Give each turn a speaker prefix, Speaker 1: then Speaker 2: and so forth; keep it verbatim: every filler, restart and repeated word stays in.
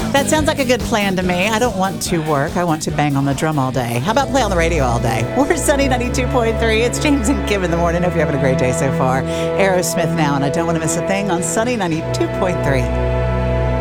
Speaker 1: That sounds like a good plan to me. I don't want to work. I want to bang on the drum all day. How about play on the radio all day? We're Sunny ninety-two point three. It's James and Kim in the morning. Hope you're having a great day so far. Aerosmith now, and I don't want to miss a thing on Sunny ninety-two point three.